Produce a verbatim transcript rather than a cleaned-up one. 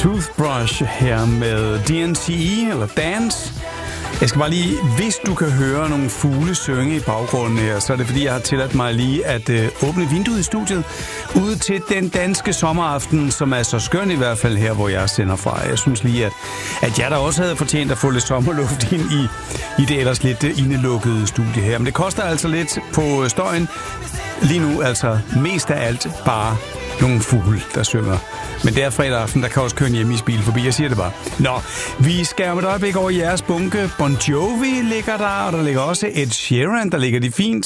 Toothbrush her med D N C E, eller Dance. Jeg skal bare lige, hvis du kan høre nogle fugle synge i baggrunden her, så er det fordi, jeg har tilladt mig lige at øh, åbne vinduet i studiet ud til den danske sommeraften, som er så skøn i hvert fald her, hvor jeg sender fra. Jeg synes lige, at, at jeg da også havde fortjent at få lidt sommerluft ind i, i det ellers lidt indelukkede studie her. Men det koster altså lidt på støjen. Lige nu altså mest af alt bare nogle fugle, der synger. Men det er fredag aften, der kan også køre en hjemmeisbil forbi. Jeg siger det bare. Nå, vi skal om et øjeblik over jeres bunke. Bon Jovi ligger der, og der ligger også Ed Sheeran, der ligger de fint.